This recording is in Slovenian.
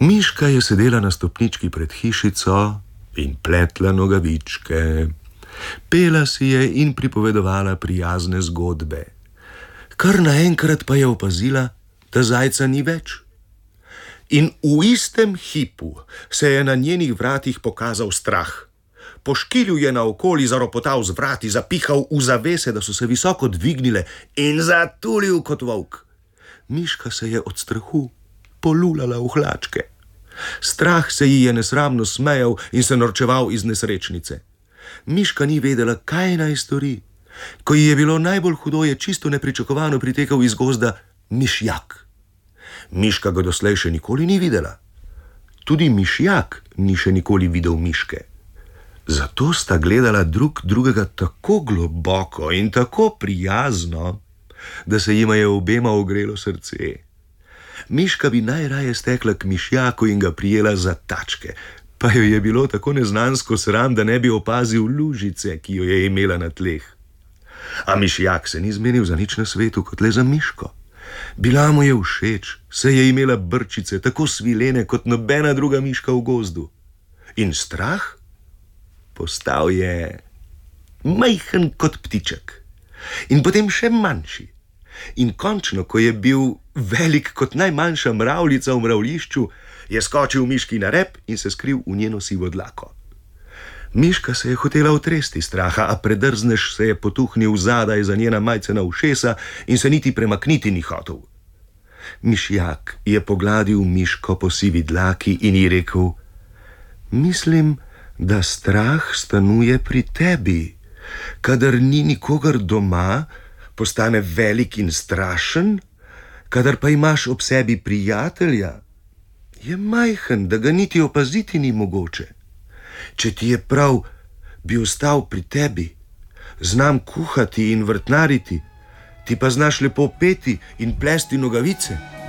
Miška je sedela na stopnički pred hišico in pletla nogavičke. Pela si je in pripovedovala prijazne zgodbe. Kar naenkrat pa je opazila, da zajca ni več. In v istem hipu se je na njenih vratih pokazal strah. Poškilil je naokoli, zaropotal z vrati, zapihal v zavese, da so se visoko dvignile, in zatulil kot volk. Miška se je od strahu polulala v hlačke. Strah se ji je nesramno smejal in se norčeval iz nesrečnice. Miška ni vedela, kaj naj stori. Ko ji je bilo najbolj hudo, je čisto nepričakovano pritekal iz gozda mišjak. Miška ga doslej še nikoli ni videla. Tudi mišjak ni še nikoli videl miške. Zato sta gledala drug drugega tako globoko in tako prijazno, da se jima je obema ogrelo srce. Miška bi najraje stekla k mišjaku in ga prijela za tačke, pa jo je bilo tako neznansko sram, da ne bi opazil lužice, ki jo je imela na tleh. A mišjak se ni zmenil za nič na svetu, kot le za Miško. Bila mu je všeč, se je imela brčice, tako svilene kot nobena druga miška v gozdu. In strah? Postal je majhen kot ptiček. In potem še manjši. In končno, ko je bil velik kot najmanjša mravljica v mravljišču, je skočil Miški na rep in se skril v njeno sivo dlako. Miška se je hotela otresti straha, a predrznež se je potuhnil zadaj za njena majcena ušesa in se niti premakniti ni hotel. Mišjak je pogladil Miško po sivi dlaki in ji rekel: Mislim, da strah stanuje pri tebi. Kadar ni nikogar doma, postane velik in strašen, kadar pa imaš ob sebi prijatelja, je majhen, da ga niti opaziti ni mogoče. Če ti je prav, bi ostal pri tebi. Znam kuhati in vrtnariti, ti pa znaš lepo peti in plesti nogavice.